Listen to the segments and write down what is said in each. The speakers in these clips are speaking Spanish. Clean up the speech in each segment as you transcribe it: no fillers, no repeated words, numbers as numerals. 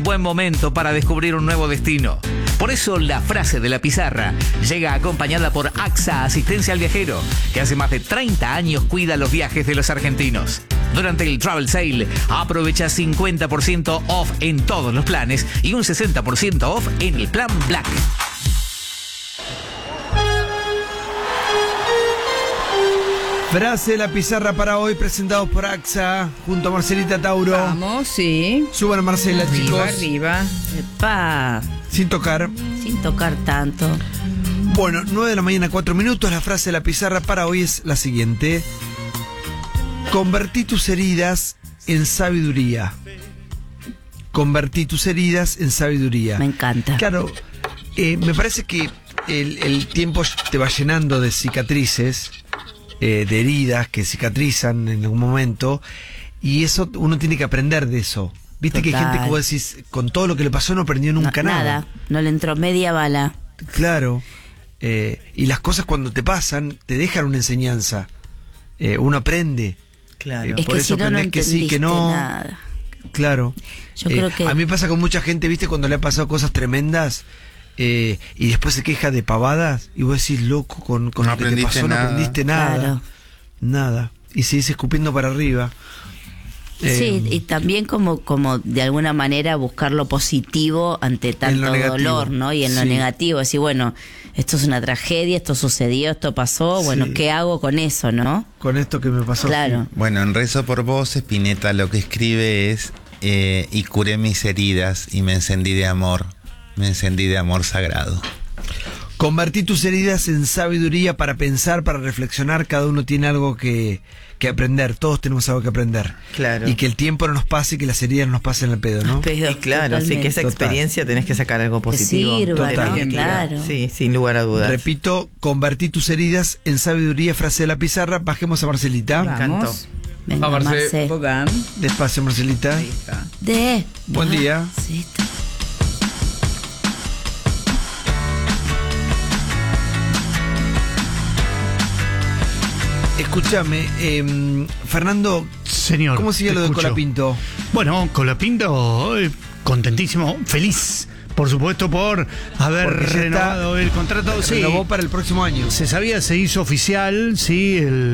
buen momento para descubrir un nuevo destino. Por eso la frase de la pizarra llega acompañada por AXA Asistencia al Viajero, que hace más de 30 años cuida los viajes de los argentinos. Durante el Travel Sale, aprovecha 50% off en todos los planes y un 60% off en el plan Black. Frase de la pizarra para hoy, presentados por AXA, junto a Marcelita Tauro. Vamos, sí. Suban a Marcela, Arriba, chicos. arriba. Epa. Sin tocar. Sin tocar tanto. Bueno, 9 de la mañana, 4 minutos. La frase de la pizarra para hoy es la siguiente. Convertí tus heridas en sabiduría. Convertí tus heridas en sabiduría. Me encanta. Claro, me parece que el tiempo te va llenando de cicatrices, de heridas que cicatrizan en algún momento, y eso uno tiene que aprender de eso. Viste que hay gente que vos decís, con todo lo que le pasó no aprendió nunca nada. No le entró media bala. Claro. Y las cosas cuando te pasan te dejan una enseñanza. Uno aprende. Claro. Por eso si no aprendés que sí, que no. Nada. Claro. Yo creo que... A mí me pasa con mucha gente, viste, cuando le ha pasado cosas tremendas y después se queja de pavadas y vos decís, loco, con lo que te pasó no aprendiste nada. Claro. Nada. Y seguís escupiendo para arriba. Sí, y también como de alguna manera buscar lo positivo ante tanto dolor, ¿no? Y en lo negativo, decir, bueno, esto es una tragedia, esto sucedió, esto pasó, bueno, ¿qué hago con eso, no? Con esto que me pasó. Claro. Sí. Bueno, en Rezo por Vos, Spinetta lo que escribe es, y curé mis heridas y me encendí de amor sagrado. Convertí tus heridas en sabiduría para pensar, para reflexionar. Cada uno tiene algo que aprender. Todos tenemos algo que aprender. Claro. Y que el tiempo no nos pase y que las heridas no nos pasen al pedo, ¿no? Y claro, totalmente. sí, que esa experiencia tenés que sacar algo positivo. Que sirva, ¿no? Claro. Sí, sin lugar a dudas. Repito, convertí tus heridas en sabiduría, frase de la pizarra. Bajemos a Marcelita. Me encantó. Venga, Marce. Despacio, Marcelita. Buen día. Sí, Escúchame, Fernando. Señor, ¿Cómo sigue lo de Colapinto? Bueno, Colapinto, contentísimo, feliz, por supuesto, por haber renovado el contrato. Se renovó para el próximo año. Se sabía, se hizo oficial, sí,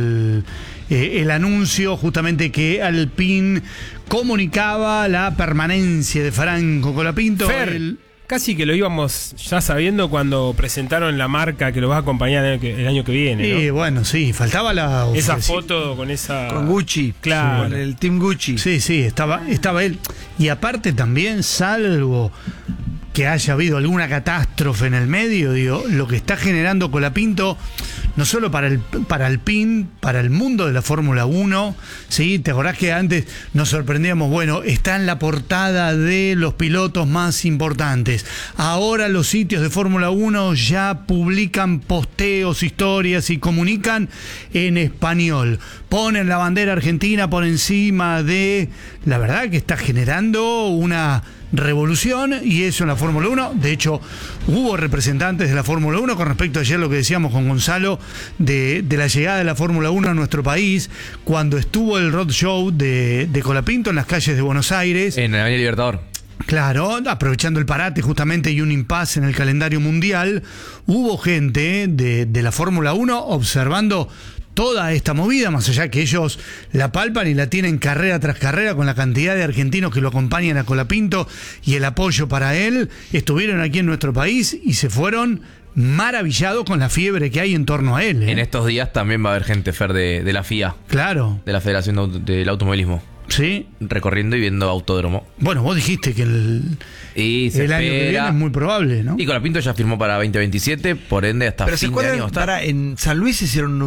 el anuncio justamente que Alpine comunicaba la permanencia de Franco Colapinto. Casi que lo íbamos ya sabiendo cuando presentaron la marca que lo va a acompañar el año que viene, ¿no? Bueno, sí, faltaba esa foto con esa... Con Gucci. Claro. Con el Team Gucci. Sí, estaba él. Y aparte también, salvo que haya habido alguna catástrofe en el medio, digo, lo que está generando Colapinto, no solo para Alpine, para el mundo de la Fórmula 1, ¿sí? ¿Te acordás que antes nos sorprendíamos? Bueno, está en la portada de los pilotos más importantes. Ahora los sitios de Fórmula 1 ya publican posteos, historias y comunican en español. Ponen la bandera argentina por encima de... La verdad que está generando una revolución, y eso en la Fórmula 1. De hecho, hubo representantes de la Fórmula 1 con respecto a ayer lo que decíamos con Gonzalo de la llegada de la Fórmula 1 a nuestro país, cuando estuvo el roadshow de Colapinto en las calles de Buenos Aires, en la Avenida Libertador. Claro, aprovechando el parate justamente y un impasse en el calendario mundial, hubo gente de la Fórmula 1 observando toda esta movida, más allá que ellos la palpan y la tienen carrera tras carrera con la cantidad de argentinos que lo acompañan a Colapinto y el apoyo para él. Estuvieron aquí en nuestro país y se fueron maravillados con la fiebre que hay en torno a él. En estos días también va a haber gente, Fer, de la FIA. Claro. De la Federación del Automovilismo. Sí. Recorriendo y viendo autódromo. Bueno, vos dijiste que el año que viene es muy probable, ¿no? Y Colapinto ya firmó para 2027, por ende hasta Pero fin de año está. En San Luis hicieron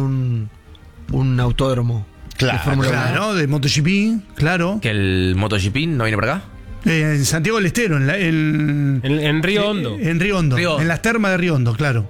un autódromo. Claro, de MotoGP, claro. ¿Que el MotoGP no viene para acá? En Santiago del Estero, en Río Hondo. En Río Hondo, en las termas de Río Hondo, claro.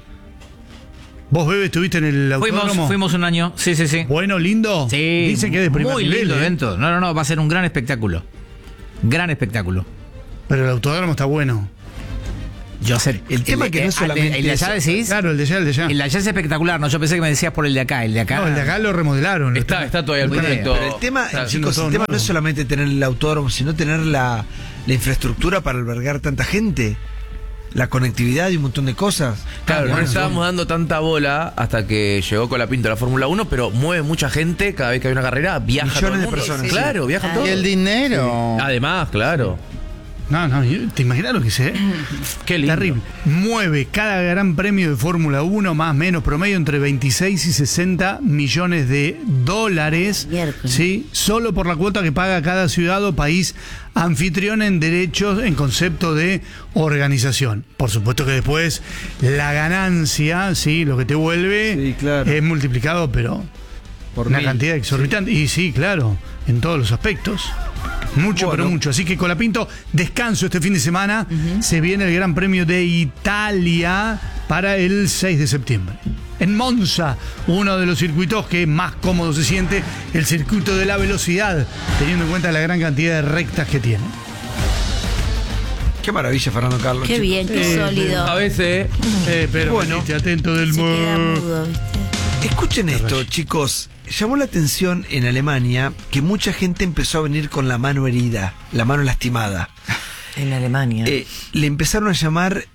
¿Vos, Bebe, estuviste en el autódromo? Fuimos un año, sí. Bueno, lindo. Sí. Dicen que es de primer muy nivel, lindo evento. No, va a ser un gran espectáculo. Gran espectáculo. Pero el autódromo está bueno. Yo sé. El tema que no es solamente ¿El de allá eso. decís? Claro, el de allá. El de allá es espectacular, no, yo pensé que me decías por el de acá. El de acá. No, el de acá lo remodelaron. Está todavía el Muy bien, proyecto. Pero el tema, Está haciendo chicos, todo el tema no nuevo. es solamente tener el autódromo, sino tener la infraestructura para albergar tanta gente, la conectividad y un montón de cosas. Claro, no Bueno, le estábamos dando tanta bola hasta que llegó Colapinto a la Fórmula 1, pero mueve mucha gente. Cada vez que hay una carrera, viaja Millones todo el de mundo. personas, Claro, sí. viajan Ah. todos. Y el dinero. Además, claro. No, ¿te imaginas lo que sé? Qué lindo. Terrible. Mueve cada gran premio de Fórmula 1, más o menos, promedio entre 26 y 60 millones de dólares. Miércoles. ¿Sí? Solo por la cuota que paga cada ciudad o país anfitrión en derechos, en concepto de organización. Por supuesto que después la ganancia, ¿sí? Lo que te vuelve Sí, claro. es multiplicado, pero Por una 1000. cantidad exorbitante. Y sí, claro, en todos los aspectos. Mucho, Bueno. pero mucho. Así que Colapinto, descanso este fin de semana. Se viene el Gran Premio de Italia para el 6 de septiembre. En Monza, uno de los circuitos que más cómodo se siente, el circuito de la velocidad, teniendo en cuenta la gran cantidad de rectas que tiene. Qué maravilla, Fernando Carlos. Qué chicos. bien, qué sólido. A veces. Pero Bueno. venite atento del Se queda mundo. mudo, ¿viste? Escuchen esto, chicos. Llamó la atención en Alemania que mucha gente empezó a venir con la mano herida, la mano lastimada. En Alemania. Le empezaron a llamar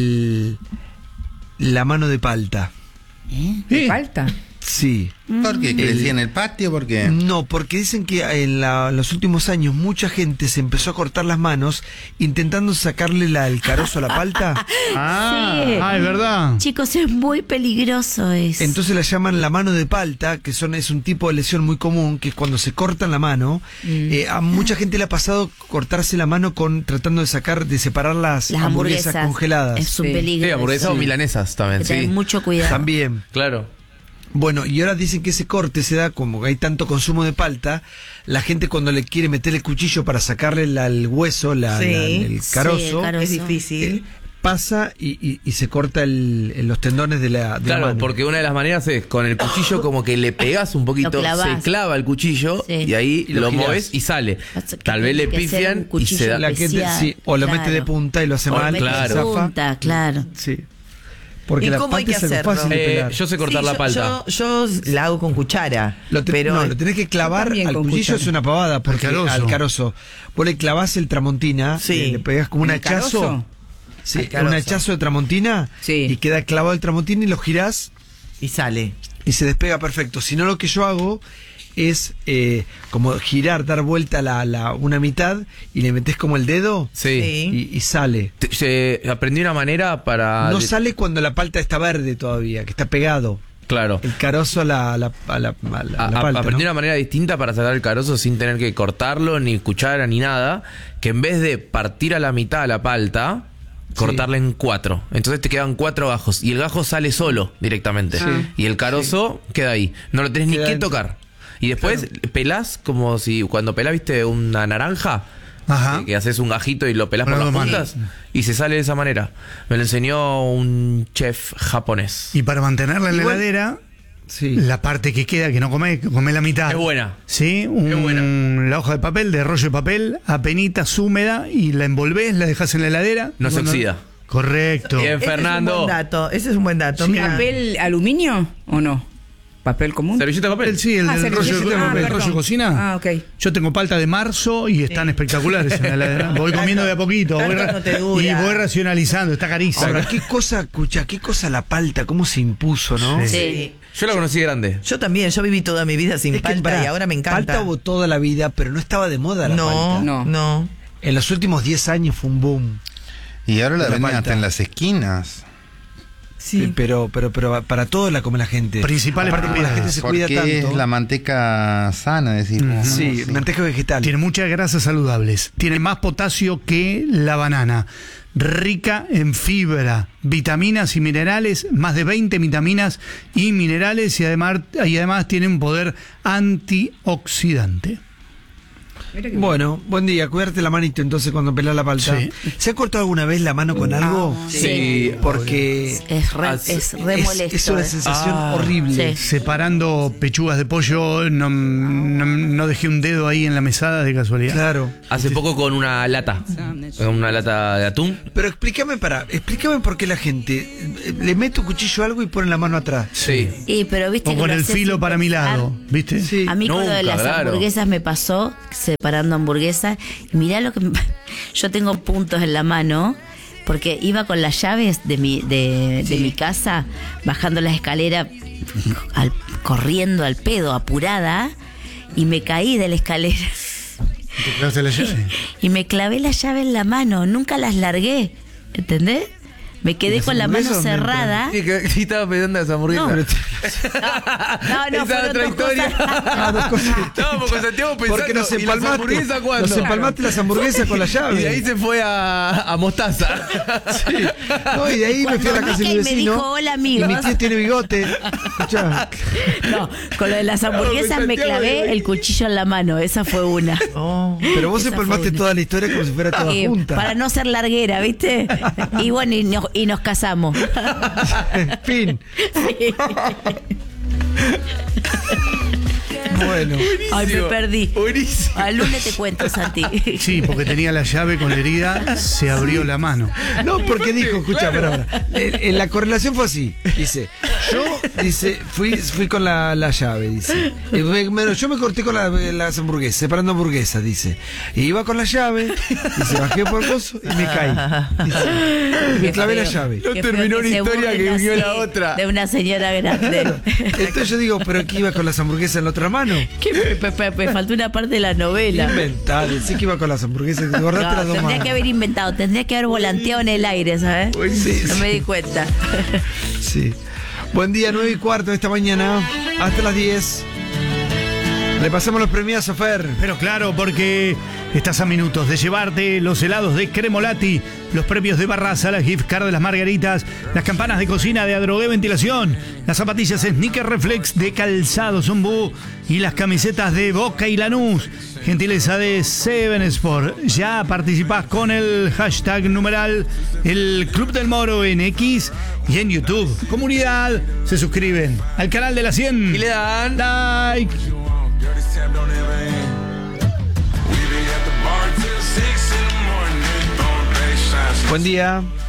la mano de palta. ¿Eh? Falta. Sí. ¿Por qué? ¿Crecía en el patio? ¿Por qué? No, porque dicen que en los últimos años mucha gente se empezó a cortar las manos intentando sacarle el carozo a la palta. Sí. Es verdad. Chicos, es muy peligroso eso. Entonces la llaman la mano de palta, que es un tipo de lesión muy común, que es cuando se cortan la mano. A mucha gente le ha pasado cortarse la mano tratando de separar las hamburguesas congeladas. Es un Sí. peligro. Sí, hamburguesas eso. o milanesas también, Hay que tener sí. mucho cuidado. También. Claro. Bueno, y ahora dicen que ese corte se da como que hay tanto consumo de palta, la gente cuando le quiere meter el cuchillo para sacarle el hueso, el carozo, Sí, el carozo. Es difícil. pasa y se corta los tendones de la Claro, mano. porque una de las maneras es con el cuchillo como que le pegas un poquito, Lo clavas. se clava el cuchillo Sí. y ahí Y lo lo girás. mueves y sale. Pasa que Tal vez le tiene que ser un pifian y cuchillo se da. La gente, especial, sí, o lo claro. mete de punta y lo hace O mal, mete claro. zafa. punta, claro. Sí. Porque ¿Y la cómo hay palta que es algo hacerlo? fácil de pelar. Yo sé cortar Sí, la palta. Yo la hago con cuchara. Lo tenés que clavar También al con cuchillo, cuchara. es una pavada, porque Al carozo. al carozo. Vos le clavás el tramontina, Sí. le pegás como un ¿El hachazo. carozo? Sí, Al carozo. un hachazo de tramontina Sí. y queda clavado el tramontina y lo girás Y sale. y se despega perfecto. Si no, lo que yo hago es como girar, dar vuelta una mitad y le metés como el dedo Sí. y sale. Aprendí una manera para. No sale cuando la palta está verde todavía, que está pegado. Claro. El carozo a la palta. Aprendí ¿no? una manera distinta para sacar el carozo sin tener que cortarlo, ni cuchara, ni nada. Que en vez de partir a la mitad la palta, cortarla en 4. Entonces te quedan 4 gajos. Y el gajo sale solo directamente. Y el carozo queda ahí. No lo tenés ni Queda que dentro. tocar. Y después pelás como si cuando pelás, viste, una naranja. Ajá. Que haces un gajito y lo pelás por Con las las puntas. Y se sale de esa manera. Me lo enseñó un chef japonés. Y para mantenerla en la Igual- heladera, Sí. la parte que queda, que no come la mitad. Es buena. Sí, buena. la hoja de papel, de rollo de papel, apenitas húmeda, y la envolvés, la dejas en la heladera. No se oxida. Correcto. Bien, Ese Fernando. Es un buen dato. Ese es un buen dato. Sí. Mira. ¿Papel aluminio o no? ¿Papel común? ¿Servilleta de papel? Sí, el del rollo, servilleta. el rollo Perdón. de cocina. Ah, ok. Yo tengo palta de marzo y están espectaculares en la heladera. Voy comiendo de a poquito. Tanto no te dura. Y voy racionalizando, está carísimo. Ahora, qué cosa la palta, cómo se impuso, ¿no? Sí. Sí. Yo la conocí grande. Yo también, yo viví toda mi vida sin Es que, palta pará, y ahora me encanta. Palta hubo toda la vida, pero no estaba de moda la no, palta. No. no. En los últimos 10 años fue un boom. Y ahora la La venden palta. hasta en las esquinas. Sí. Pero para todo la come la gente. Principales Aparte, como la gente se cuida Porque tanto. es la manteca sana, decimos. Sí, manteca vegetal. Tiene muchas grasas saludables. Tiene más potasio que la banana. Rica en fibra, vitaminas y minerales, más de 20 vitaminas y minerales, y además tiene un poder antioxidante. Bueno, buen día. Cuidarte la manito entonces cuando pelás la palta. Sí. ¿Se ha cortado alguna vez la mano con algo? Sí. Porque Es re molesto. es una sensación horrible. Sí. Separando pechugas de pollo, no dejé un dedo ahí en la mesada de casualidad. Claro. Hace poco con una lata de atún. Pero explícame por qué la gente le mete un cuchillo a algo y pone la mano atrás. Sí. Pero viste O que con lo el haces filo sin para mi pensar. lado, ¿viste? Sí. A mí con lo de Nunca, las claro. hamburguesas me pasó, separando hamburguesas. Y mirá lo que... Yo tengo puntos en la mano, porque iba con las llaves de mi casa, bajando las escaleras, corriendo al pedo, apurada, y me caí de la escalera. ¿Te clavaste la llave? Y me clavé la llave en la mano, nunca las largué, ¿entendés? Me quedé con la mano hamburguesas cerrada. Sí, estaba pidiendo esa hamburguesa. No, Esa fueron otra dos historia. cosas. Dos cosas. No, porque Santiago pensando, Porque nos ¿y las empalmaste. hamburguesas cuándo? Nos empalmaste las hamburguesas con la llave. Y de ahí se fue a Mostaza. Sí. No, y de ahí me fui a la Cuando casa de mi vi que me vecino. dijo, "Hola, amigos". Y mi tío tiene bigote. Escuchá. No, con lo de las hamburguesas me clavé el cuchillo en la mano, esa fue una. Pero vos Esa empalmaste fue una. toda la historia como si fuera toda junta. Para no ser larguera, ¿viste? Y bueno, y nos casamos. Fin. Bueno. Ay, me perdí. Buenísimo. Al lunes te cuento, Santi. Sí, porque tenía la llave con la herida, se abrió la mano. No, porque dijo, escucha, pará. En la correlación fue así. Dice, fui con la llave, dice. Yo me corté con las hamburguesas, separando hamburguesas, dice. Y iba con la llave, dice, bajé por el coso y me caí. Dice, y me clavé la llave. No terminó una historia que vivió la otra. De una señora grande. Entonces yo digo, ¿pero qué iba con las hamburguesas en la otra mano? Que me faltó una parte de la novela. Inventar, sí que iba con las hamburguesas, guardaste No, las dos tendría manos. que haber inventado, tendría que haber volanteado en el aire, ¿sabes? Sí, No sí. me di cuenta. Sí. Buen día, 9:15 esta mañana. Hasta las 10. Repasemos los premios, Fer. Pero claro, porque estás a minutos de llevarte los helados de Cremolati, los premios de Barraza, la gift card de las margaritas, las campanas de cocina de Adrogué Ventilación, las zapatillas Sneaker Reflex de Calzado Zumbú y las camisetas de Boca y Lanús. Gentileza de Seven Sport. Ya participás con el hashtag numeral el Club del Moro en X y en YouTube. Comunidad, se suscriben al canal de la 100 Y le dan like. Buen día.